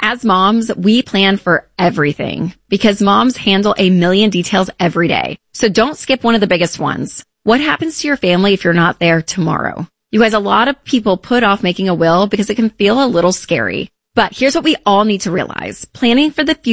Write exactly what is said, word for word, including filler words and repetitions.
As moms, we plan for everything because moms handle a million details every day. So don't skip one of the biggest ones. What happens to your family if you're not there tomorrow? You guys, a lot of people put off making a will because it can feel a little scary. But here's what we all need to realize. Planning for the future